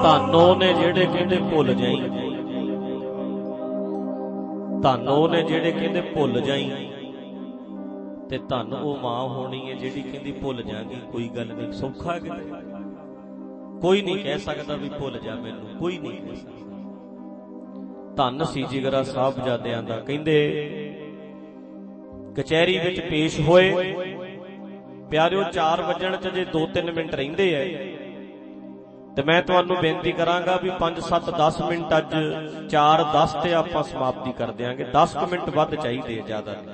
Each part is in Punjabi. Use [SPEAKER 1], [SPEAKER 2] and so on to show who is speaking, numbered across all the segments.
[SPEAKER 1] ਧਾਨੋ ਨੇ ਜਿਹੜੇ ਕਹਿੰਦੇ ਭੁੱਲ ਜਾਈ, ਧਾਨੋ ਨੇ ਜਿਹੜੇ ਕਹਿੰਦੇ ਭੁੱਲ ਜਾਈ, ਤੇ ਧੰਨ ਉਹ ਮਾਂ ਹੋਣੀ ਹੈ ਜਿਹੜੀ ਕਹਿੰਦੀ ਭੁੱਲ ਜਾਗੀ। ਕੋਈ ਗੱਲ ਨਹੀਂ, ਸੌਖਾ ਕਿਤੇ, ਕੋਈ ਨਹੀਂ ਕਹਿ ਸਕਦਾ ਵੀ ਭੁੱਲ ਜਾ ਮੈਨੂੰ, ਕੋਈ ਨਹੀਂ ਕਹਿ ਸਕਦਾ। ਧੰਨ ਸੀ ਜਿਗਰਾ ਸਾਹਿਬਜ਼ਾਦਿਆਂ ਦਾ। ਕਹਿੰਦੇ ਕਚਹਿਰੀ ਵਿੱਚ ਪੇਸ਼ ਹੋਏ ਪਿਆਰਿਓ, 4 ਵਜਣ ਚ ਜੇ 2-3 ਮਿੰਟ ਰਹਿੰਦੇ ਐ ਤੇ ਮੈਂ ਤੁਹਾਨੂੰ ਬੇਨਤੀ ਕਰਾਂਗਾ ਵੀ 5-7-10 ਮਿੰਟ, ਅੱਜ 4:10 ਤੇ ਆਪਾਂ ਸਮਾਪਤੀ ਕਰ ਦਿਆਂਗੇ। 10 ਮਿੰਟ ਵੱਧ ਚਾਹੀਦੇ, ਜ਼ਿਆਦਾ ਨਹੀਂ।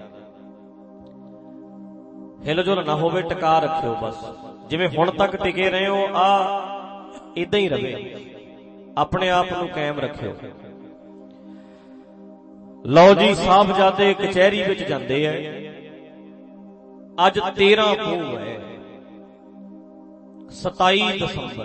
[SPEAKER 1] ਹਿਲਜੁਲ ਨਾ ਹੋਵੇ, ਟਿਕਾ ਰੱਖਿਓ ਬਸ, ਜਿਵੇਂ ਹੁਣ ਤੱਕ ਟਿਕੇ ਰਹੇ ਹੋ ਏਦਾਂ ਹੀ ਰਵੇ, ਆਪਣੇ ਆਪ ਨੂੰ ਕਾਇਮ ਰੱਖਿਓ। ਲਓ ਜੀ, ਸਾਹਿਬਜ਼ਾਦੇ ਕਚਹਿਰੀ ਵਿੱਚ ਜਾਂਦੇ ਐ। ਅੱਜ 13 ਪੋਹ ਹੈ, 27 ਦਸੰਬਰ,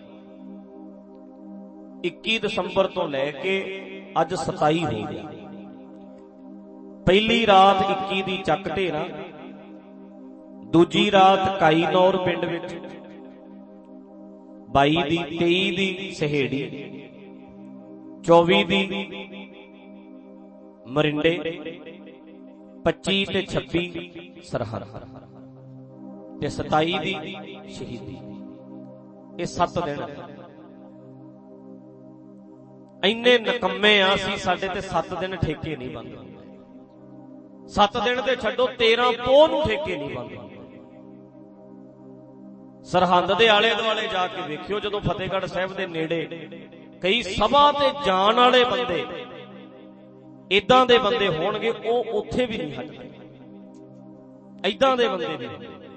[SPEAKER 1] 21 ਦਸੰਬਰ ਤੋਂ ਲੈ ਕੇ ਅੱਜ 27 ਹੋ ਗਿਆ। ਪਹਿਲੀ ਰਾਤ 21 ਦੀ ਚੱਕ ਢੇਰਾ, ਦੂਜੀ ਰਾਤ ਕਾਈਨੌਰ ਪਿੰਡ ਵਿੱਚ, 22 ਦੀ, 23 ਦੀ ਸਹੇੜੀ, 24 ਦੀ ਮਰਿੰਡੇ, 25 ਤੇ 26 ਸਰਹੱਦ ਤੇ 27 ਦੀ ਸ਼ਹੀਦੀ। ਇਹ 7 ਦਿਨ ਇੰਨੇ ਨਕੰਮੇ ਆ ਅਸੀਂ, ਸਾਡੇ ਤੇ 7 ਦਿਨ ਠੇਕੇ ਨਹੀਂ ਬੰਦ ਹੁੰਦੇ। 7 ਦਿਨ ਤੇ ਛੱਡੋ, 13 ਪੋਹ ਨੂੰ ਠੇਕੇ ਨਹੀਂ ਬੰਦ ਹੁੰਦੇ। ਸਰਹੰਦ ਦੇ ਆਲੇ ਦੁਆਲੇ ਜਾ ਕੇ ਵੇਖਿਓ, ਜਦੋਂ ਫਤਿਹਗੜ੍ਹ ਸਾਹਿਬ ਦੇ ਨੇੜੇ ਕਈ ਸਭਾ ਤੇ ਜਾਣ ਵਾਲੇ ਬੰਦੇ, ਏਦਾਂ ਦੇ ਬੰਦੇ ਹੋਣਗੇ, ਉਹ ਉੱਥੇ ਵੀ ਨਹੀਂ ਹਟਦੇ। ਏਦਾਂ ਦੇ ਬੰਦੇ ਵੀ,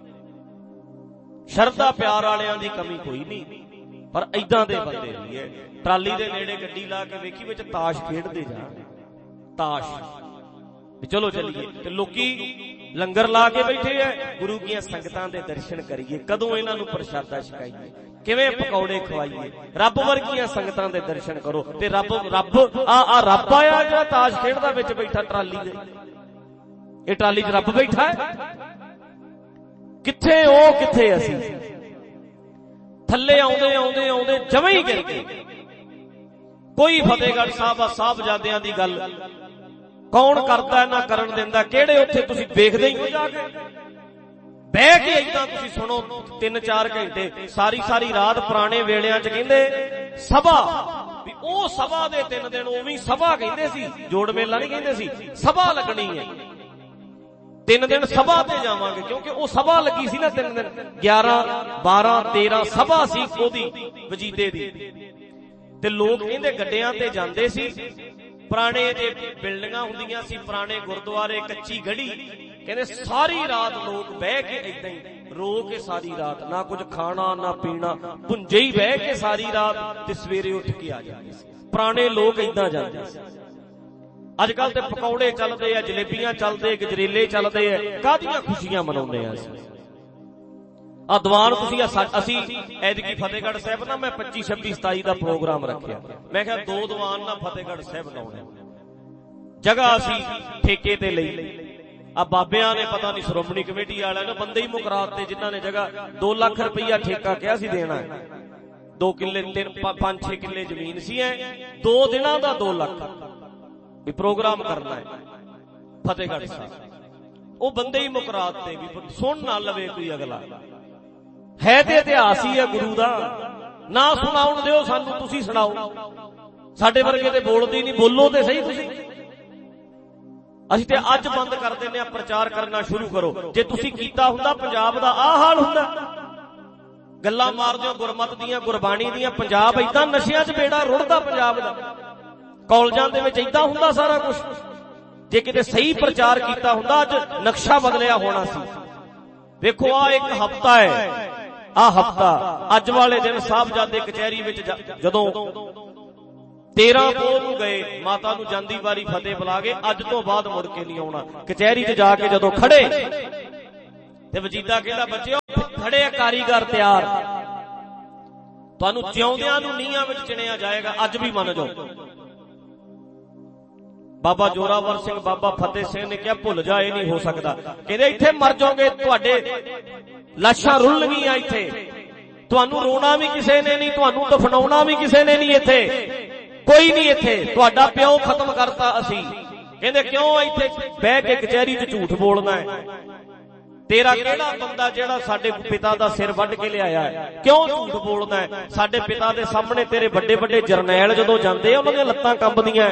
[SPEAKER 1] ਸ਼ਰਧਾ ਪਿਆਰ ਵਾਲਿਆਂ ਦੀ ਕਮੀ ਕੋਈ ਨਹੀਂ, ਪਰ ਏਦਾਂ ਦੇ ਬੰਦੇ ਵੀ ਹੈ। ਟਰਾਲੀ ਦੇ ਨੇੜੇ ਗੱਡੀ ਲਾ ਕੇ ਵੇਖੀ, ਵਿੱਚ ਤਾਸ਼ ਖੇਡਦੇ ਜਾਣ, ਤਾਸ਼, ਚਲੋ ਚੱਲੀਏ, ਤੇ ਲੋਕੀ ਲੰਗਰ ਲਾ ਕੇ ਬੈਠੇ ਐ, ਗੁਰੂ ਦੀਆਂ ਸੰਗਤਾਂ ਦੇ ਦਰਸ਼ਨ ਕਰੀਏ, ਕਦੋਂ ਇਹਨਾਂ ਨੂੰ ਪ੍ਰਸ਼ਾਦਾ ਛਕਾਈਏ, ਕਿਵੇਂ ਪਕੌੜੇ ਖਵਾਈਏ, ਰੱਬ ਵਰਗੀਆਂ ਸੰਗਤਾਂ ਦੇ ਦਰਸ਼ਨ ਕਰੋ। ਤੇ ਰੱਬ ਰੱਬ ਆਇਆ ਜਿਹੜਾ ਤਾਸ਼ ਖੇਡਦਾ ਵਿੱਚ ਬੈਠਾ ਟਰਾਲੀ ਦੇ, ਇਹ ਟਰਾਲੀ 'ਚ ਰੱਬ ਬੈਠਾ ਹੈ? ਕਿੱਥੇ ਉਹ, ਕਿੱਥੇ ਅਸੀਂ? ਥੱਲੇ ਆਉਂਦੇ ਆਉਂਦੇ ਆਉਂਦੇ ਜਵੇਂ ਹੀ ਗਿਰ ਗਏ। ਕੋਈ ਫਤਿਹਗੜ੍ਹ ਸਾਹਿਬ ਸਾਹਿਬਜ਼ਾਦਿਆਂ ਦੀ ਗੱਲ ਕੌਣ ਕਰਦਾ ਨਾ ਕਰਨ ਦਿੰਦਾ? ਕਿਹੜੇ ਉੱਥੇ ਤੁਸੀਂ ਵੇਖਦੇ ਹੀ ਹੋ ਜਾ ਕੇ, ਬਹਿ ਕੇ ਏਦਾਂ ਤੁਸੀਂ ਸੁਣੋ 3-4 ਘੰਟੇ, ਸਾਰੀ ਰਾਤ। ਪੁਰਾਣੇ ਵੇਲਿਆਂ 'ਚ ਕਹਿੰਦੇ ਸਭਾ, ਵੀ ਉਹ ਸਭਾ ਦੇ 3 ਦਿਨ ਉਵੇਂ ਸਭਾ ਕਹਿੰਦੇ ਸੀ, ਜੋੜ ਮੇਲਾ ਨਹੀਂ ਕਹਿੰਦੇ ਸੀ, ਸਭਾ ਲੱਗਣੀ ਹੈ। 3 ਦਿਨ ਸਭਾ ਤੇ ਜਾਵਾਂਗੇ, ਕਿਉਂਕਿ ਉਹ ਸਭਾ ਲੱਗੀ ਸੀ ਨਾ 3 ਦਿਨ, 11, 12, 13 ਸਭਾ ਸੀ ਉਹਦੀ, ਵਜੀਦੇ ਦੀ। ਤੇ ਲੋਕ ਕਹਿੰਦੇ ਗੱਡਿਆਂ ਤੇ ਜਾਂਦੇ ਸੀ, ਪੁਰਾਣੇ ਜੇ ਬਿਲਡਿੰਗਾਂ ਹੁੰਦੀਆਂ ਸੀ, ਪੁਰਾਣੇ ਗੁਰਦੁਆਰੇ, ਕੱਚੀ ਗੜੀ, ਕਹਿੰਦੇ ਸਾਰੀ ਰਾਤ ਲੋਕ ਬਹਿ ਕੇ ਏਦਾਂ ਹੀ ਰੋ ਕੇ, ਸਾਰੀ ਰਾਤ ਨਾ ਕੁਝ ਖਾਣਾ ਨਾ ਪੀਣਾ, ਭੁੰਜੇ ਹੀ ਬਹਿ ਕੇ ਸਾਰੀ ਰਾਤ, ਤੇ ਸਵੇਰੇ ਉੱਠ ਕੇ ਆ ਜਾਂਦੇ ਸੀ। ਪੁਰਾਣੇ ਲੋਕ ਏਦਾਂ ਜਾਂਦੇ ਸੀ। ਅੱਜ ਕੱਲ ਤੇ ਪਕੌੜੇ ਚੱਲਦੇ ਆ, ਜਲੇਬੀਆਂ ਚੱਲਦੇ, ਗਜਰੇਲੇ ਚੱਲਦੇ ਆ, ਕਾਹਦੀਆਂ ਖੁਸ਼ੀਆਂ ਮਨਾਉਂਦੇ ਆ ਅਸੀਂ। ਆ ਦੀਵਾਨ ਤੁਸੀਂ, ਅਸੀਂ ਐਤਕੀ ਫਤਿਹਗੜ੍ਹ ਸਾਹਿਬ ਨਾ, ਮੈਂ 25, 26, 27 ਦਾ ਪ੍ਰੋਗਰਾਮ ਰੱਖਿਆ। ਮੈਂ ਕਿਹਾ 2 ਦੀਵਾਨ ਨਾ ਫਤਿਹਗੜ੍ਹ ਸਾਹਿਬ ਲਾਉਣੇ। ਜਗ੍ਹਾ ਅਸੀਂ ਠੇਕੇ ਤੇ ਲਈ, ਆ ਬਾਬਿਆਂ ਨੇ ਪਤਾ ਨਹੀਂ ਸ਼੍ਰੋਮਣੀ ਕਮੇਟੀ ਵਾਲਿਆਂ ਨੇ ਬੰਦੇ ਹੀ ਮੁਕਰਾਤੇ, ਜਿਨ੍ਹਾਂ ਨੇ ਜਗ੍ਹਾ 2 ਲੱਖ ਰੁਪਈਆ ਠੇਕਾ ਕਿਹਾ ਸੀ ਦੇਣਾ। 2 ਕਿੱਲੇ 5-6 ਕਿੱਲੇ ਜ਼ਮੀਨ ਸੀ, 2 ਦਿਨਾਂ ਦਾ 2 ਲੱਖ ਵੀ ਪ੍ਰੋਗਰਾਮ ਕਰਨਾ ਹੈ ਫਤਿਹਗੜ੍ਹ ਸਾਹਿਬ। ਉਹ ਬੰਦੇ ਹੀ ਮੁਕਰਾਤੇ ਵੀ ਸੁਣ ਨਾ ਲਵੇ ਕੋਈ ਅਗਲਾ। ਹੈ ਤੇ ਇਤਿਹਾਸ ਹੀ ਹੈ ਗੁਰੂ ਦਾ, ਨਾ ਸੁਣਾਉਣ ਦਿਓ ਸਾਨੂੰ, ਤੁਸੀਂ ਸੁਣਾਓ। ਸਾਡੇ ਵਰਗੇ ਤੇ ਬੋਲਦੇ ਨਹੀਂ, ਬੋਲੋ ਤੇ ਸਹੀ ਤੁਸੀਂ। ਅਸੀਂ ਤੇ ਅੱਜ ਬੰਦ ਕਰ ਦਿੰਦੇ ਆ, ਪ੍ਰਚਾਰ ਕਰਨਾ ਸ਼ੁਰੂ ਕਰੋ। ਜੇ ਤੁਸੀਂ ਕੀਤਾ ਹੁੰਦਾ, ਪੰਜਾਬ ਦਾ ਆਹ ਹਾਲ ਹੁੰਦਾ। ਗੱਲਾਂ ਮਾਰਦੇ ਹੋ ਗੁਰਮਤ ਦੀਆਂ, ਗੁਰਬਾਣੀ ਦੀਆਂ, ਪੰਜਾਬ ਏਦਾਂ ਨਸ਼ਿਆਂ 'ਚ ਬੇੜਾ ਰੁੜਦਾ ਪੰਜਾਬ ਦਾ। ਕਾਲਜਾਂ ਦੇ ਵਿੱਚ ਏਦਾਂ ਹੁੰਦਾ ਸਾਰਾ ਕੁਝ। ਜੇ ਕਿਤੇ ਸਹੀ ਪ੍ਰਚਾਰ ਕੀਤਾ ਹੁੰਦਾ, ਅੱਜ ਨਕਸ਼ਾ ਬਦਲਿਆ ਹੋਣਾ ਸੀ। ਵੇਖੋ ਆ ਇੱਕ ਹਫ਼ਤਾ ਹੈ, ਆ ਹਫ਼ਤਾ ਅੱਜ ਵਾਲੇ ਦਿਨ ਸਾਹਿਬਜ਼ਾਦੇ ਕਚਹਿਰੀ ਵਿੱਚ ਜਦੋਂ 13 ਪੋਹ ਨੂੰ ਗਏ, ਮਾਤਾ ਨੂੰ ਜਾਂਦੀ ਵਾਰੀ ਫਤਿਹ ਬੁਲਾ ਕੇ, ਅੱਜ ਤੋਂ ਬਾਅਦ ਮੁੜ ਕੇ ਨਹੀਂ ਆਉਣਾ। ਕਚਹਿਰੀ 'ਚ ਜਾ ਕੇ ਜਦੋਂ ਖੜੇ ਤੇ ਵਜੀਦਾ ਕਹਿੰਦਾ, ਬੱਚਿਓ ਖੜੇ ਆ ਕਾਰੀਗਰ ਤਿਆਰ, ਤੁਹਾਨੂੰ ਜਿਉਂਦਿਆਂ ਨੂੰ ਨੀਹਾਂ ਵਿੱਚ ਚਿਣਿਆ ਜਾਏਗਾ। ਅੱਜ ਵੀ ਮੰਨ ਜਾਓ। ਬਾਬਾ ਜੋਰਾਵਰ ਸਿੰਘ, ਬਾਬਾ ਫਤਿਹ ਸਿੰਘ ਨੇ ਕਿਹਾ ਭੁੱਲ ਜਾ, ਇਹ ਨਹੀਂ ਹੋ ਸਕਦਾ। ਕਹਿੰਦੇ ਇੱਥੇ ਮਰ ਜਾਓਗੇ, ਤੁਹਾਡੇ ਲਾਸ਼ਾਂ ਰੁਲਣਗੀਆਂ, ਇੱਥੇ ਤੁਹਾਨੂੰ ਰੋਣਾ ਵੀ ਕਿਸੇ ਨੇ ਨਹੀਂ, ਤੁਹਾਨੂੰ ਦਫਨਾਉਣਾ ਵੀ ਕਿਸੇ ਨੇ ਨਹੀਂ, ਇੱਥੇ ਕੋਈ ਨਹੀਂ। ਇੱਥੇ ਤੁਹਾਡਾ ਪਿਓ ਖਤਮ ਕਰਤਾ ਅਸੀਂ। ਕਹਿੰਦੇ ਕਿਉਂ ਇੱਥੇ ਬਹਿ ਕੇ ਕਚਹਿਰੀ 'ਚ ਝੂਠ ਬੋਲਣਾ ਹੈ? ਤੇਰਾ ਕਿਹੜਾ ਬੰਦਾ ਜਿਹੜਾ ਸਾਡੇ ਪਿਤਾ ਦਾ ਸਿਰ ਵੱਢ ਕੇ ਲਿਆਇਆ ਹੈ, ਕਿਉਂ ਝੂਠ ਬੋਲਦਾ ਹੈ? ਸਾਡੇ ਪਿਤਾ ਦੇ ਸਾਹਮਣੇ ਤੇਰੇ ਵੱਡੇ ਵੱਡੇ ਜਰਨੈਲ ਜਦੋਂ ਜਾਂਦੇ ਆ ਉਹਨਾਂ ਦੀਆਂ ਲੱਤਾਂ ਕੰਬਦੀਆਂ।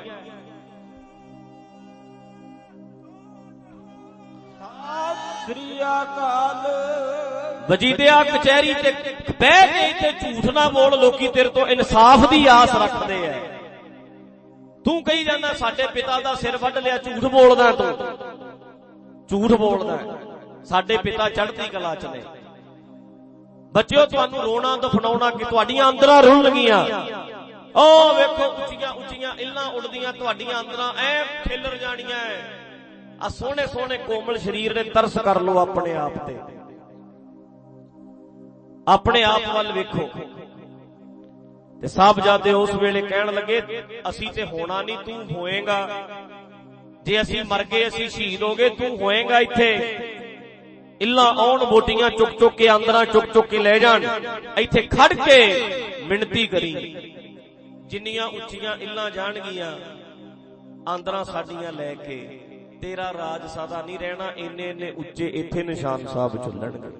[SPEAKER 2] ਸ੍ਰੀ ਅਕਾਲ
[SPEAKER 1] ਵਜੀਦਿਆ ਕਚਹਿਰੀ ਤੇ ਬਹਿ ਕੇ ਇੱਥੇ ਝੂਠ ਨਾ ਬੋਲ, ਲੋਕੀ ਤੇਰੇ ਤੋਂ ਇਨਸਾਫ ਦੀ ਆਸ ਰੱਖਦੇ ਐ। ਤੂੰ ਕਹੀ ਜਾਂਦਾ ਸਾਡੇ ਪਿਤਾ ਦਾ ਸਿਰ ਵੱਢ ਲਿਆ, ਝੂਠ ਬੋਲਦਾ, ਤੂੰ ਝੂਠ ਬੋਲਦਾ। ਸਾਡੇ ਪਿਤਾ ਚੜ੍ਹਦੀ ਕਲਾ ਚ ਨੇ। ਬੱਚਿਓ ਤੁਹਾਨੂੰ ਰੋਣਾ ਦਫਨਾਉਣਾ ਕਿ ਤੁਹਾਡੀਆਂ ਅੰਦਰਾਂ ਰੁੱਲ ਗਈਆਂ। ਉਹ ਵੇਖੋ ਉੱਚੀਆਂ ਉੱਚੀਆਂ ਇੱਲਾਂ ਉੱਡਦੀਆਂ, ਤੁਹਾਡੀਆਂ ਅੰਦਰਾਂ ਐ ਖਿਲਰ ਜਾਣੀਆਂ। ਆ ਸੋਹਣੇ ਸੋਹਣੇ ਕੋਮਲ ਸ਼ਰੀਰ ਨੇ ਤਰਸ ਕਰ ਲਓ ਆਪਣੇ ਆਪ ਤੇ, ਆਪਣੇ ਆਪ ਵੱਲ ਵੇਖੋ। ਤੇ ਸਾਹਿਬਜ਼ਾਦੇ ਉਸ ਵੇਲੇ ਕਹਿਣ ਲੱਗੇ ਅਸੀਂ ਤੇ ਹੋਣਾ ਨਹੀਂ, ਤੂੰ ਹੋਏਗਾ। ਜੇ ਅਸੀਂ ਮਰ ਗਏ, ਅਸੀਂ ਸ਼ਹੀਦ ਹੋ ਗਏ, ਤੂੰ ਹੋਏਗਾ ਇੱਥੇ। ਇੱਲਾਂ ਆਉਣ ਬੋਟੀਆਂ ਚੁੱਕ ਚੁੱਕ ਕੇ, ਅੰਦਰਾਂ ਚੁੱਕ ਚੁੱਕ ਕੇ ਲੈ ਜਾਣ, ਇੱਥੇ ਖੜ ਕੇ ਮਿਣਤੀ ਕਰੀ। ਜਿੰਨੀਆਂ ਉੱਚੀਆਂ ਇੱਲਾਂ ਜਾਣਗੀਆਂ ਅੰਦਰਾਂ ਸਾਡੀਆਂ ਲੈ ਕੇ, ਤੇਰਾ ਰਾਜ ਸਦਾ ਨਹੀਂ ਰਹਿਣਾ। ਇੰਨੇ ਇੰਨੇ ਉੱਚੇ ਇੱਥੇ ਨਿਸ਼ਾਨ ਸਾਹਿਬ ਚੱਲਣਗੇ।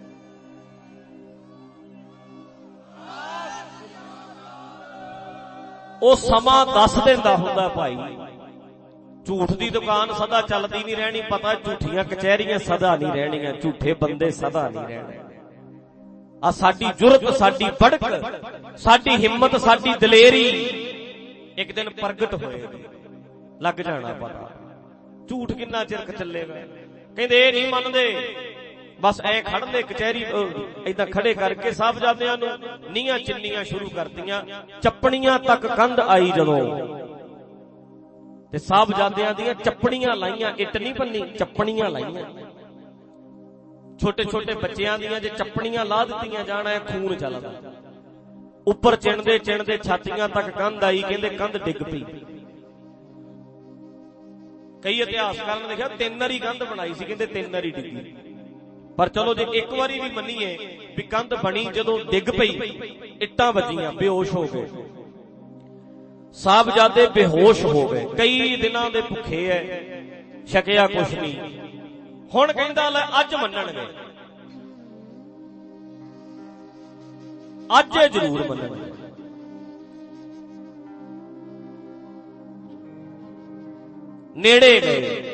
[SPEAKER 1] ਉਹ ਸਮਾਂ ਦੱਸ ਦਿੰਦਾ ਹੁੰਦਾ ਭਾਈ, ਝੂਠ ਦੀ ਦੁਕਾਨ ਸਦਾ ਚੱਲਦੀ ਨਹੀਂ ਰਹਿਣੀ। ਪਤਾ ਝੂਠੀਆਂ ਕਚਹਿਰੀਆਂ ਸਦਾ ਨਹੀਂ ਰਹਿਣੀਆਂ, ਝੂਠੇ ਬੰਦੇ ਸਦਾ ਨਹੀਂ ਰਹਿਣੇ। ਆ ਸਾਡੀ ਜੁਰਤ, ਸਾਡੀ ਬੜਕ, ਸਾਡੀ ਹਿੰਮਤ, ਸਾਡੀ ਦਲੇਰੀ ਇੱਕ ਦਿਨ ਪ੍ਰਗਟ ਹੋਏਗੀ, ਲੱਗ ਜਾਣਾ ਪਤਾ। ਝੂਠ ਕਿੰਨਾ ਚਿਰ ਚੱਲੇਗਾ? ਕਹਿੰਦੇ ਇਹ ਨਹੀਂ ਮੰਨਦੇ, ਬਸ ਐ ਖੜਦੇ ਕਚਹਿਰੀ ਏਦਾਂ ਖੜੇ ਕਰਕੇ ਸਾਹਿਬਜ਼ਾਦਿਆਂ ਨੂੰ ਨੀਆਂ ਚਿੰਨੀਆਂ ਸ਼ੁਰੂ ਕਰਤੀਆਂ। ਚੱਪਣੀਆਂ ਤੱਕ ਕੰਧ ਆਈ ਜਦੋਂ, ਤੇ ਸਾਹਿਬਜ਼ਾਦਿਆਂ ਦੀਆਂ ਚੱਪਣੀਆਂ ਲਾਈਆਂ, ਇੱਟ ਨਹੀਂ ਬੰਨੀ, ਚੱਪਣੀਆਂ ਲਾਈਆਂ। ਛੋਟੇ ਛੋਟੇ ਬੱਚਿਆਂ ਦੀਆਂ ਜੇ ਚੱਪਣੀਆਂ ਲਾ ਦਿੱਤੀਆਂ ਜਾਣਾ, ਖੂਨ ਚੱਲਦਾ। ਉੱਪਰ ਚਿਣਦੇ ਚਿਣਦੇ ਛਾਤੀਆਂ ਤੱਕ ਕੰਧ ਆਈ। ਕਹਿੰਦੇ ਕੰਧ ਡਿੱਗ ਪਈ। ਕਈ ਇਤਿਹਾਸਕਾਰਾਂ ਨੇ ਦੇਖਿਆ 3 ਵਾਰੀ ਕੰਧ ਬਣਾਈ ਸੀ, ਕਹਿੰਦੇ 3 ਵਾਰੀ ਡਿੱਗੀ। ਪਰ ਚਲੋ ਜੇ ਇੱਕ ਵਾਰੀ ਵੀ ਮੰਨੀਏ ਵੀ ਕੰਧ ਬਣੀ, ਜਦੋਂ ਡਿੱਗ ਪਈ ਇੱਟਾਂ ਵੱਜੀਆਂ, ਬੇਹੋਸ਼ ਹੋ ਗਏ ਸਾਹਿਬਜ਼ਾਦੇ, ਬੇਹੋਸ਼ ਹੋ ਗਏ। ਕਈ ਦਿਨਾਂ ਦੇ ਭੁੱਖੇ ਐ, ਛਕਿਆ ਕੁਛ ਨਹੀਂ। ਹੁਣ ਕਹਿੰਦਾ ਲੈ ਅੱਜ ਮੰਨਣਗੇ, ਅੱਜ ਜ਼ਰੂਰ ਮੰਨਣਗੇ। ਨੇੜੇ ਗਏ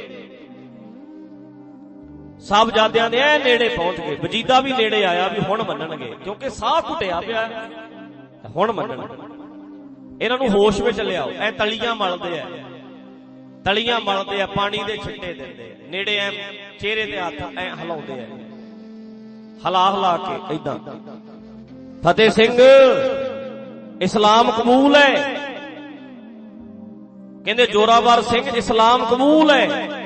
[SPEAKER 1] ਸਾਹਿਬਜ਼ਾਦਿਆਂ ਦੇ, ਐ ਨੇੜੇ ਪਹੁੰਚ ਗਏ। ਵਜੀਦਾ ਵੀ ਨੇੜੇ ਆਇਆ ਵੀ ਹੁਣ ਮੰਨਣਗੇ, ਕਿਉਂਕਿ ਸਾਹ ਘੁੱਟਿਆ ਪਿਆ, ਹੁਣ ਮੰਨਣਗੇ। ਇਹਨਾਂ ਨੂੰ ਹੋਸ਼ ਵਿੱਚ ਲਿਆਓ। ਐ ਤਲੀਆਂ ਮਲਦੇ ਆ, ਤਲੀਆਂ ਮਲਦੇ ਆ, ਪਾਣੀ ਦੇ ਛਿੱਟੇ ਦਿੰਦੇ ਆ। ਨੇੜੇ ਐ ਚਿਹਰੇ ਤੇ ਹੱਥ ਐ ਹਿਲਾਉਂਦੇ ਆ, ਹਿਲਾ ਹਿਲਾ ਕੇ ਏਦਾਂ। ਫਤਿਹ ਸਿੰਘ ਇਸਲਾਮ ਕਬੂਲ ਹੈ। ਕਹਿੰਦੇ ਜੋਰਾਵਰ ਸਿੰਘ ਇਸਲਾਮ ਕਬੂਲ ਹੈ।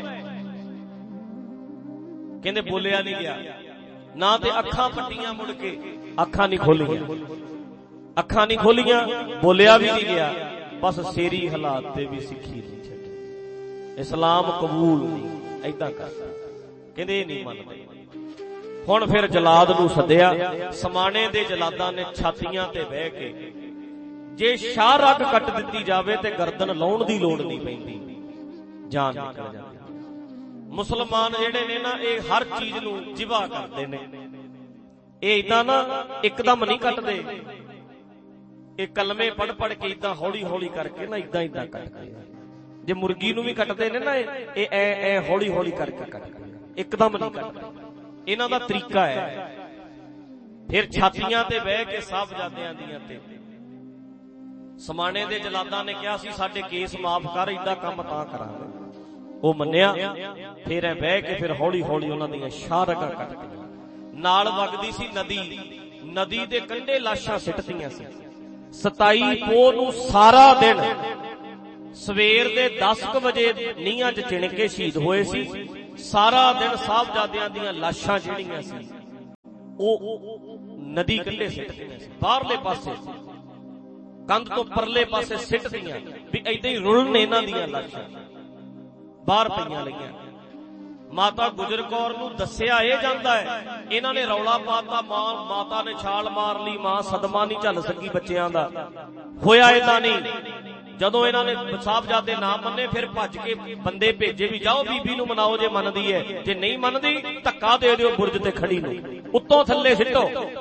[SPEAKER 1] ਕਹਿੰਦੇ ਬੋਲਿਆ ਨਹੀਂ ਗਿਆ ਨਾ, ਤੇ ਅੱਖਾਂ ਪੱਟੀਆਂ ਮੁੜ ਕੇ, ਅੱਖਾਂ ਨਹੀਂ ਖੋਲੀਆਂ, ਅੱਖਾਂ ਨਹੀਂ ਖੋਲੀਆਂ, ਬੋਲਿਆ ਵੀ ਨਹੀਂ ਗਿਆ। ਬਸ ਸ਼ੇਰੀ ਹਾਲਾਤ ਤੇ ਵੀ ਸਿੱਖੀ ਨਹੀਂ ਛੱਡੀ। ਇਸਲਾਮ ਕਬੂਲ ਨਹੀਂ, ਏਦਾਂ ਕਰਦਾ। ਕਹਿੰਦੇ ਇਹ ਨਹੀਂ ਮੰਨਦੇ। ਹੁਣ ਫਿਰ ਜਲਾਦ ਨੂੰ ਸੱਦਿਆ। ਸਮਾਣੇ ਦੇ ਜਲਾਦਾਂ ਨੇ ਛਾਤੀਆਂ ਤੇ ਬਹਿ ਕੇ, ਜੇ ਸ਼ਾਹ ਰੱਗ ਕੱਟ ਦਿੱਤੀ ਜਾਵੇ ਤੇ ਗਰਦਨ ਲਾਉਣ ਦੀ ਲੋੜ ਨਹੀਂ ਪੈਂਦੀ, ਜਾਨ ਨਿਕਲ ਜਾਂਦੀ। ਮੁਸਲਮਾਨ ਜਿਹੜੇ ਨੇ ਨਾ, ਇਹ ਹਰ ਚੀਜ਼ ਨੂੰ ਜਿਵਾ ਕਰਦੇ ਨੇ। ਇਹ ਏਦਾਂ ਨਾ ਇੱਕਦਮ ਨਹੀਂ ਕੱਟਦੇ, ਇਹ ਕਲਮੇ ਪੜ ਪੜ ਕੇ ਏਦਾਂ ਹੌਲੀ ਹੌਲੀ ਕਰਕੇ ਨਾ ਏਦਾਂ ਏਦਾਂ ਕੱਟਦੇ। ਜੇ ਮੁਰਗੀ ਨੂੰ ਵੀ ਕੱਟਦੇ ਨੇ ਨਾ, ਇਹ ਐ ਐ ਹੌਲੀ ਹੌਲੀ ਕਰਕੇ ਕੱਟਦੇ, ਇੱਕਦਮ ਨਹੀਂ ਕੱਟਦੇ। ਇਹਨਾਂ ਦਾ ਤਰੀਕਾ ਹੈ। ਫਿਰ ਛਾਤੀਆਂ ਤੇ ਬਹਿ ਕੇ ਸਾਹਿਬਜ਼ਾਦਿਆਂ ਦੀਆਂ ਤੇ ਸਮਾਣੇ ਦੇ ਜਲਾਦਾਂ ਨੇ ਕਿਹਾ ਸੀ ਸਾਡੇ ਕੇਸ ਮਾਫ ਕਰ, ਏਦਾਂ ਕੰਮ ਤਾਂ ਕਰਾਂਗੇ। ਉਹ ਮੰਨਿਆ। ਫਿਰ ਐ ਬਹਿ ਕੇ ਫਿਰ ਹੌਲੀ ਹੌਲੀ ਉਹਨਾਂ ਦੀਆਂ ਸ਼ਾਹ ਰਗਾਂ ਕੱਟਦੀਆਂ। ਨਾਲ ਵਗਦੀ ਸੀ ਨਦੀ, ਨਦੀ ਦੇ ਕੰਢੇ ਲਾਸ਼ਾਂ ਸਿੱਟਦੀਆਂ ਸੀ। 27 ਪੋਹ ਨੂੰ ਸਾਰਾ ਦਿਨ ਸਵੇਰ ਦੇ 10 ਵਜੇ ਨੀਹਾਂ 'ਚ ਚਿਣ ਕੇ ਸ਼ਹੀਦ ਹੋਏ ਸੀ। ਸਾਰਾ ਦਿਨ ਸਾਹਿਬਜ਼ਾਦਿਆਂ ਦੀਆਂ ਲਾਸ਼ਾਂ ਜਿਹੜੀਆਂ ਸੀ ਉਹ ਨਦੀ ਕੰਢੇ ਸਿੱਟਦੀਆਂ ਸੀ। ਬਾਹਰਲੇ ਪਾਸੇ ਕੰਧ ਤੋਂ ਪਰਲੇ ਪਾਸੇ ਸਿੱਟਦੀਆਂ ਵੀ ਏਦਾਂ ਹੀ ਰੁਲਣ ਇਹਨਾਂ ਦੀਆਂ ਲਾਸ਼ਾਂ ਬਾਹਰ ਪਈਆਂ ਲਈਆਂ। ਮਾਤਾ ਗੁਜਰ ਕੌਰ ਨੂੰ ਦੱਸਿਆ ਇਹ ਜਾਂਦਾ ਹੈ, ਇਹਨਾਂ ਨੇ ਰੌਲਾ ਪਾਤਾ, ਮਾਤਾ ਨੇ ਛਾਲ ਮਾਰ ਲਈ, ਮਾਂ ਸਦਮਾ ਨਹੀਂ ਝੱਲ ਸਕੀ ਬੱਚਿਆਂ ਦਾ। ਹੋਇਆ ਏਦਾਂ ਨਹੀਂ। ਜਦੋਂ ਇਹਨਾਂ ਨੇ ਸਾਹਿਬਜ਼ਾਦੇ ਨਾ ਮੰਨੇ, ਫਿਰ ਭੱਜ ਕੇ ਬੰਦੇ ਭੇਜੇ ਵੀ ਜਾਓ ਬੀਬੀ ਨੂੰ ਮਨਾਓ ਜੇ ਮੰਨਦੀ ਹੈ, ਜੇ ਨਹੀਂ ਮੰਨਦੀ ਧੱਕਾ ਦੇ ਦਿਓ ਬੁਰਜ ਤੇ ਖੜੀ ਨੂੰ, ਉੱਤੋਂ ਥੱਲੇ ਸਿੱਟੋ।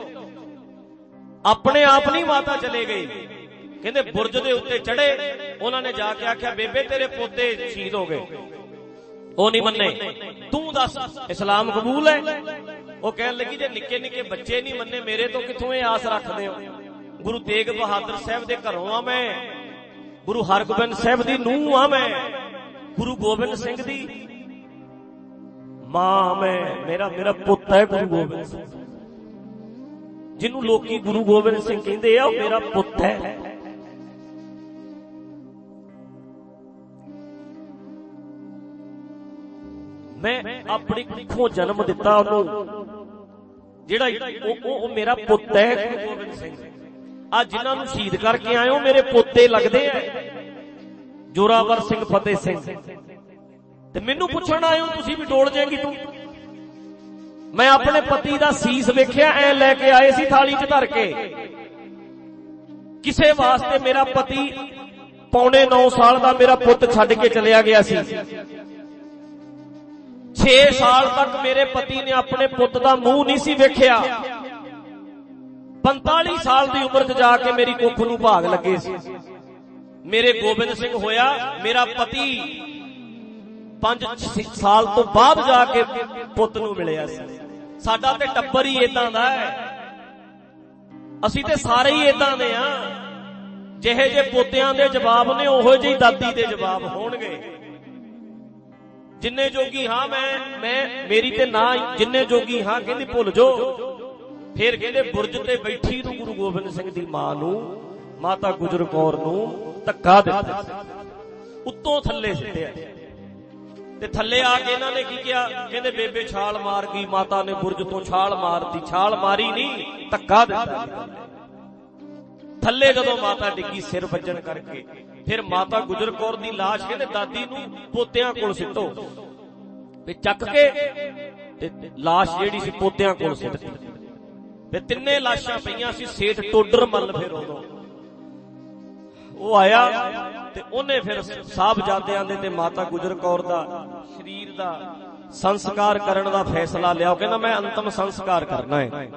[SPEAKER 1] ਆਪਣੇ ਆਪ ਨਹੀਂ ਮਾਤਾ ਚਲੇ ਗਏ, ਕਹਿੰਦੇ ਬੁਰਜ ਦੇ ਉੱਤੇ ਚੜੇ। ਉਹਨਾਂ ਨੇ ਜਾ ਕੇ ਆਖਿਆ ਬੇਬੇ ਤੇਰੇ ਪੋਤੇ ਸ਼ਹੀਦ ਹੋ ਗਏ। ਉਹ ਨਹੀਂ ਮੰਨੇ, ਤੂੰ ਦੱਸ ਇਸਲਾਮ ਕਬੂਲ ਹੈ? ਉਹ ਕਹਿਣ ਲੱਗੀ ਜੇ ਨਿੱਕੇ ਨਿੱਕੇ ਬੱਚੇ ਨਹੀਂ ਮੰਨੇ, ਮੇਰੇ ਤੋਂ ਕਿੱਥੋਂ ਇਹ ਆਸ ਰੱਖਦੇ ਹੋ? ਗੁਰੂ ਤੇਗ ਬਹਾਦਰ ਸਾਹਿਬ ਦੇ ਘਰੋਂ ਆ ਮੈਂ, ਗੁਰੂ ਹਰਗੋਬਿੰਦ ਸਾਹਿਬ ਦੀ ਨੂੰਹ ਆ ਮੈਂ, ਗੁਰੂ ਗੋਬਿੰਦ ਸਿੰਘ ਦੀ ਮਾਂ ਮੈਂ, ਮੇਰਾ ਪੁੱਤ ਹੈ ਗੁਰੂ ਗੋਬਿੰਦ ਸਿੰਘ, ਜਿਹਨੂੰ ਲੋਕੀ ਗੁਰੂ ਗੋਬਿੰਦ ਸਿੰਘ ਕਹਿੰਦੇ ਆ, ਉਹ ਮੇਰਾ ਪੁੱਤ ਹੈ। ਮੈਂ ਆਪਣੀ ਕੁੱਖੋਂ ਜਨਮ ਦਿੱਤਾ ਉਹਨੂੰ, ਜਿਹੜਾ ਉਹ ਮੇਰਾ ਪੁੱਤ ਹੈ ਗੁਰੂ ਗੋਬਿੰਦ ਸਿੰਘ। ਅੱਜ ਜਿਨ੍ਹਾਂ ਨੂੰ ਸ਼ਹੀਦ ਕਰਕੇ ਆਏ ਹੋ ਮੇਰੇ ਪੋਤੇ ਲੱਗਦੇ ਆ, ਜੋਰਾਵਰ ਸਿੰਘ, ਫਤਿਹ ਸਿੰਘ, ਤੇ ਮੈਨੂੰ ਪੁੱਛਣ ਆਏ ਹੋ ਤੁਸੀਂ ਵੀ ਡੋਲ ਜਾਏਗੀ ਤੂੰ। ਮੈਂ ਆਪਣੇ ਪਤੀ ਦਾ ਸੀਸ ਵੇਖਿਆ, ਐ ਲੈ ਕੇ ਆਏ ਸੀ ਥਾਲੀ 'ਚ ਧਰ ਕੇ। ਕਿਸੇ ਵਾਸਤੇ ਮੇਰਾ ਪਤੀ ਪੌਣੇ 9 ਸਾਲ ਦਾ ਮੇਰਾ ਪੁੱਤ ਛੱਡ ਕੇ ਚਲਿਆ ਗਿਆ ਸੀ। 6 ਸਾਲ ਤੱਕ ਮੇਰੇ ਪਤੀ ਨੇ ਆਪਣੇ ਪੁੱਤ ਦਾ ਮੂੰਹ ਨਹੀਂ ਸੀ ਵੇਖਿਆ। 45 ਸਾਲ ਦੀ ਉਮਰ 'ਚ ਜਾ ਕੇ ਮੇਰੀ ਕੁੱਖ ਨੂੰ ਭਾਗ ਲੱਗੇ ਸੀ। ਮੇਰੇ ਗੋਬਿੰਦ ਸਿੰਘ ਹੋਇਆ, ਮੇਰਾ ਪਤੀ 5 ਸਾਲ ਤੋਂ ਬਾਅਦ ਜਾ ਕੇ ਪੁੱਤ ਨੂੰ ਮਿਲਿਆ ਸੀ। ਸਾਡਾ ਤੇ ਟੱਬਰ ਹੀ ਏਦਾਂ ਦਾ ਹੈ, ਅਸੀਂ ਤੇ ਸਾਰੇ ਹੀ ਏਦਾਂ ਦੇ ਆ। ਜਿਹੇ ਜੇ ਪੋਤਿਆਂ ਦੇ ਜਵਾਬ ਨੇ, ਉਹੋ ਜਿਹੀ ਦਾਦੀ ਦੇ ਜਵਾਬ ਹੋਣਗੇ। ਜਿੰਨੇ ਜੋਗੀ ਹਾਂ ਮੈਂ ਮੇਰੀ ਤੇ ਨਾ, ਜਿੰਨੇ ਜੋਗੀ ਹਾਂ ਕਹਿੰਦੀ ਭੁੱਲ ਜੋ। ਫਿਰ ਕਹਿੰਦੇ ਬੁਰਜ ਤੇ ਬੈਠੀ ਨੂੰ ਗੁਰੂ ਗੋਬਿੰਦ ਸਿੰਘ ਦੀ ਮਾਂ ਨੂੰ, ਮਾਤਾ ਗੁਜਰ ਕੌਰ ਨੂੰ ਧੱਕਾ ਦਿੱਤਾ, ਉੱਤੋਂ ਥੱਲੇ ਸਿੱਟਿਆ। ਤੇ ਥੱਲੇ ਆ ਕੇ ਇਹਨਾਂ ਨੇ ਕੀ ਕਿਹਾ, ਕਹਿੰਦੇ ਬੇਬੇ ਛਾਲ ਮਾਰ ਗਈ, ਮਾਤਾ ਨੇ ਬੁਰਜ ਤੋਂ ਛਾਲ ਮਾਰਤੀ। ਛਾਲ ਮਾਰੀ ਨਹੀਂ, ਧੱਕਾ ਦਿੱਤਾ ਥੱਲੇ। ਜਦੋਂ ਮਾਤਾ ਡਿੱਗੀ ਸਿਰ ਵੱਜਣ ਕਰਕੇ, ਫਿਰ ਮਾਤਾ ਗੁਜਰ ਕੌਰ ਦੀ ਲਾਸ਼ ਕਹਿੰਦੇ ਦਾਦੀ ਨੂੰ ਪੋਤਿਆਂ ਕੋਲ ਸਿੱਟੋ, ਤੇ ਚੱਕ ਕੇ ਤੇ ਲਾਸ਼ ਜਿਹੜੀ ਸੀ ਪੋਤਿਆਂ ਕੋਲ ਸਿੱਟਦੀ। ਫਿਰ 3 ਲਾਸ਼ਾਂ ਪਈਆਂ ਸੀ। ਸੇਠ ਟੋਡਰ ਮੱਲ ਫਿਰ ਉਦੋਂ ਉਹ ਆਇਆ ਤੇ ਉਹਨੇ ਫਿਰ ਸਾਹਿਬਜ਼ਾਦਿਆਂ ਦੇ ਤੇ ਮਾਤਾ ਗੁਜਰ ਕੌਰ ਦਾ ਸਰੀਰ ਦਾ ਸੰਸਕਾਰ ਕਰਨ ਦਾ ਫੈਸਲਾ ਲਿਆ। ਉਹ ਕਹਿੰਦਾ ਮੈਂ ਅੰਤਮ ਸੰਸਕਾਰ ਕਰਨਾ ਹੈ।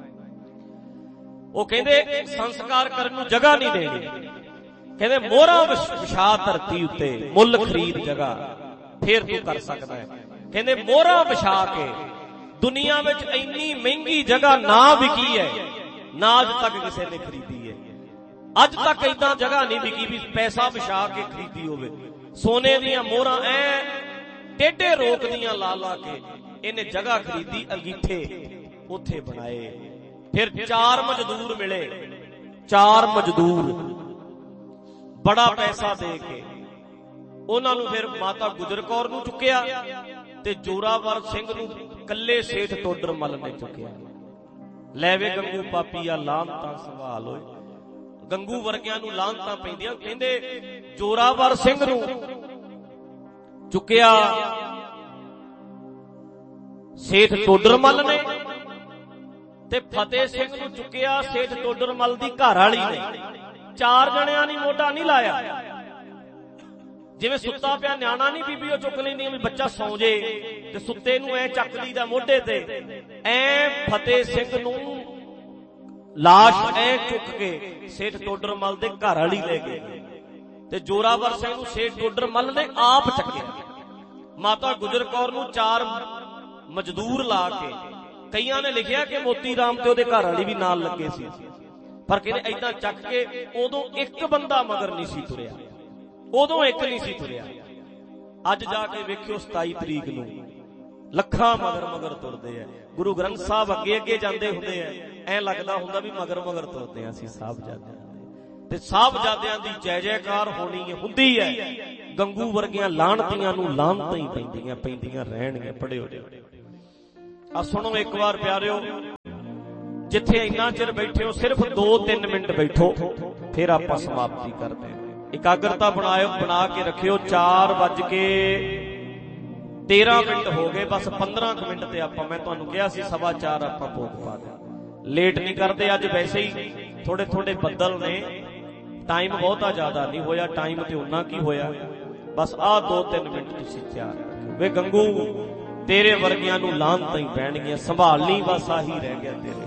[SPEAKER 1] ਉਹ ਕਹਿੰਦੇ ਸੰਸਕਾਰ ਕਰਨ ਨੂੰ ਜਗ੍ਹਾ ਨਹੀਂ ਦੇਣੀ, ਕਹਿੰਦੇ ਮੋਹਰਾਂ ਵਿਛਾ ਧਰਤੀ ਉੱਤੇ, ਮੁੱਲ ਖਰੀਦ ਜਗ੍ਹਾ, ਫੇਰ ਤੂੰ ਕਰ ਸਕਦਾ ਹੈ। ਕਹਿੰਦੇ ਮੋਹਰਾਂ ਵਿਛਾ ਕੇ, ਦੁਨੀਆ ਵਿੱਚ ਇੰਨੀ ਮਹਿੰਗੀ ਜਗ੍ਹਾ ਨਾ ਵਿਕੀ ਹੈ, ਨਾ ਅੱਜ ਤੱਕ ਕਿਸੇ ਨੇ ਖਰੀਦੀ ਹੈ। ਅੱਜ ਤੱਕ ਏਦਾਂ ਜਗ੍ਹਾ ਨਹੀਂ ਵਿਕੀ ਵੀ ਪੈਸਾ ਵਿਛਾ ਕੇ ਖਰੀਦੀ ਹੋਵੇ। ਸੋਨੇ ਦੀਆਂ ਮੋਹਰਾਂ ਐ ਟੇਢੇ ਰੋਕ ਦੀਆਂ ਲਾ ਲਾ ਕੇ ਇਹਨੇ ਜਗ੍ਹਾ ਖਰੀਦੀ, ਅੰਗੀਠੇ ਉੱਥੇ ਬਣਾਏ। ਫਿਰ 4 ਮਜ਼ਦੂਰ ਮਿਲੇ, 4 ਮਜ਼ਦੂਰ ਬੜਾ ਪੈਸਾ ਦੇ ਕੇ ਉਹਨਾਂ ਨੂੰ ਫਿਰ ਮਾਤਾ ਗੁਜਰ ਕੌਰ ਨੂੰ ਚੁੱਕਿਆ ਤੇ ਜੋਰਾਵਰ ਸਿੰਘ ਨੂੰ ਕੱਲੇ ਸੇਠ ਟੋਡਰ ਮੱਲ ਨੇ ਚੁੱਕਿਆ। ਲੈ ਵੇ ਗੰਗੂ ਪਾਪੀਆ ਲਾਹਨਤਾਂ ਸਵਾਲ ਹੋਏ, ਗੰਗੂ ਵਰਗਿਆਂ ਨੂੰ ਲਾਹਨਤਾਂ ਪੈਂਦੀਆਂ। ਕਹਿੰਦੇ ਜੋਰਾਵਰ ਸਿੰਘ ਨੂੰ ਚੁੱਕਿਆ ਸੇਠ ਟੋਡਰ ਮੱਲ ਨੇ, ਤੇ ਫਤਿਹ ਸਿੰਘ ਨੂੰ ਚੁੱਕਿਆ ਸੇਠ ਟੋਡਰ ਮੱਲ ਦੀ ਘਰ ਵਾਲੀ ਨੇ। 4 ਜਣਿਆਂ ਨੇ ਮੋਢਾ ਨਹੀਂ ਲਾਇਆ। ਜਿਵੇਂ ਸੁੱਤਾ ਪਿਆ ਨਿਆਣਾ ਨਹੀਂ ਬੀਬੀ ਉਹ ਚੁੱਕ ਲੈਂਦੀਆਂ ਵੀ ਬੱਚਾ ਸੌਂ ਜੇ, ਤੇ ਸੁੱਤੇ ਨੂੰ ਐ ਚੱਕ ਲਈਦਾ ਮੋਢੇ ਤੇ। ਐ ਫਤਿਹ ਸਿੰਘ ਨੂੰ ਲਾਸ਼ ਐ ਚੁੱਕ ਕੇ ਸੇਠ ਟੋਡਰ ਮੱਲ ਦੇ ਘਰ ਵਾਲੀ ਲੈ ਗਏ, ਤੇ ਜੋਰਾਵਰ ਸਿੰਘ ਨੂੰ ਸੇਠ ਟੋਡਰ ਮੱਲ ਨੇ ਆਪ ਚੱਕਿਆ। ਮਾਤਾ ਗੁਜਰ ਕੌਰ ਨੂੰ 4 ਮਜ਼ਦੂਰ ਲਾ ਕੇ, ਕਈਆਂ ਨੇ ਲਿਖਿਆ ਕਿ ਮੋਤੀ ਰਾਮ ਤੇ ਉਹਦੇ ਘਰ ਵਾਲੀ ਵੀ ਨਾਲ ਲੱਗੇ ਸੀ, ਪਰ ਕਹਿੰਦੇ ਏਦਾਂ ਚੱਕ ਕੇ ਉਦੋਂ ਇੱਕ ਬੰਦਾ ਮਗਰ ਨਹੀਂ ਸੀ ਤੁਰਿਆ, ਉਦੋਂ ਇੱਕ ਨਹੀਂ ਸੀ ਤੁਰਿਆ। ਅੱਜ ਜਾ ਕੇ ਵੇਖਿਓ 27 ਤਰੀਕ ਨੂੰ ਲੱਖਾਂ ਮਗਰ ਮਗਰ ਤੁਰਦੇ ਆ। ਗੁਰੂ ਗ੍ਰੰਥ ਸਾਹਿਬ ਅੱਗੇ ਅੱਗੇ ਜਾਂਦੇ ਹੁੰਦੇ ਆ, ਐ ਲੱਗਦਾ ਹੁੰਦਾ ਵੀ ਮਗਰ ਮਗਰ ਤੁਰਦੇ ਆ ਅਸੀਂ ਸਾਹਿਬਜ਼ਾਦਿਆਂ ਦੇ। ਤੇ ਸਾਹਿਬਜ਼ਾਦਿਆਂ ਦੀ ਜੈ ਜੈਕਾਰ ਹੋਣੀ ਹੁੰਦੀ ਹੈ। ਗੰਗੂ ਵਰਗੀਆਂ ਲਾਹਨਤੀਆਂ ਨੂੰ ਲਾਹਨਤਾਂ ਹੀ ਪੈਂਦੀਆਂ ਰਹਿਣਗੀਆਂ। ਪੜਿਓ ਆ ਸੁਣੋ ਇੱਕ ਵਾਰ ਪਿਆਰਿਓ, ਜਿੱਥੇ ਇੰਨਾ ਚਿਰ ਬੈਠੇ ਹੋ ਸਿਰਫ 2-3 ਮਿੰਟ ਬੈਠੋ, ਫਿਰ ਆਪਾਂ ਸਮਾਪਤੀ ਕਰਦੇ ਹਾਂ। ਇਕਾਗਰਤਾ ਬਣਾ ਕੇ ਰੱਖਿਓ। 4 ਵੱਜ ਕੇ 13 ਮਿੰਟ ਹੋ ਗਏ, ਬਸ 15 ਮਿੰਟ ਤੇ ਮੈਂ ਤੁਹਾਨੂੰ ਕਿਹਾ ਸੀ 4:15 ਆਪਾਂ ਭੋਗ ਪਾ ਦੇ। ਲੇਟ ਨਹੀਂ ਕਰਦੇ ਅੱਜ, ਵੈਸੇ ਹੀ ਥੋੜੇ ਥੋੜੇ ਬੱਦਲ ਨੇ, ਟਾਈਮ ਬਹੁਤਾ ਜ਼ਿਆਦਾ ਨਹੀਂ ਹੋਇਆ, ਟਾਈਮ ਤੇ ਉਨਾ ਕੀ ਹੋਇਆ। ਬਸ ਆਹ 2-3 ਮਿੰਟ ਤੁਸੀਂ ਤਿਆਰ ਰੱਖੋ। ਵੇ ਗੰਗੂ, ਤੇਰੇ ਵਰਗਿਆਂ ਨੂੰ ਲਾਹਨਤਾਂ ਹੀ ਪੈਣਗੀਆਂ, ਸੰਭਾਲ ਲਈ, ਬਸ ਆਹੀ ਰਹਿ ਗਿਆ ਤੇਰੇ।